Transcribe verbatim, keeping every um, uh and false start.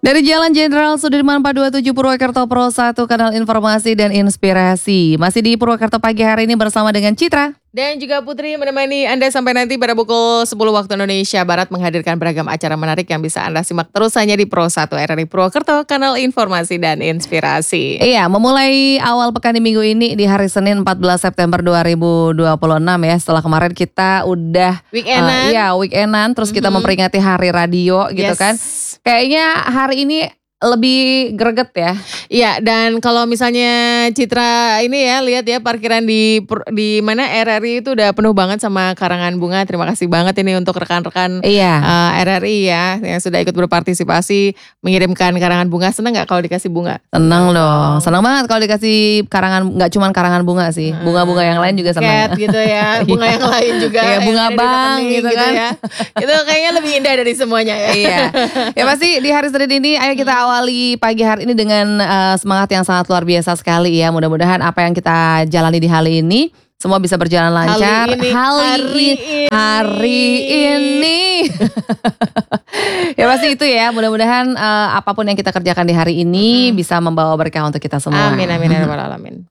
Dari Jalan Jenderal Sudirman empat dua tujuh Purwokerto Pro satu, kanal informasi dan inspirasi. Masih di Purwokerto pagi hari ini bersama dengan Citra dan juga Putri menemani Anda sampai nanti pada pukul sepuluh waktu Indonesia Barat, menghadirkan beragam acara menarik yang bisa Anda simak terus hanya di Pro satu R R I Purwokerto, kanal informasi dan inspirasi. Iya, memulai awal pekan di minggu ini di hari Senin empat belas September dua ribu dua puluh enam ya. Setelah kemarin kita udah Weekendan. uh, Iya, weekendan, terus kita Mm-hmm. memperingati hari radio gitu Yes. kan. Kayaknya hari ini lebih greget ya. Iya, dan kalau misalnya Citra ini ya, lihat ya parkiran di di mana R R I itu udah penuh banget sama karangan bunga. Terima kasih banget ini untuk rekan-rekan Iya. uh, R R I ya yang sudah ikut berpartisipasi mengirimkan karangan bunga. Seneng nggak kalau dikasih bunga? Senang dong, senang banget kalau dikasih karangan, nggak cuma karangan bunga sih, bunga-bunga yang lain juga senang. Cat gitu ya, bunga yang lain juga. Iya, bunga yang ada di bang rekening gitu kan. ya. Itu kayaknya lebih indah dari semuanya ya. Iya, ya pasti di hari Senin ini ayo kita awali pagi hari ini dengan uh, semangat yang sangat luar biasa sekali ya. Mudah-mudahan apa yang kita jalani di hari ini semua bisa berjalan lancar. Hari ini, hari, hari ini. hari ini. Ya pasti itu ya. Mudah-mudahan uh, apapun yang kita kerjakan di hari ini bisa membawa berkah untuk kita semua. Amin amin ya rabbal alamin.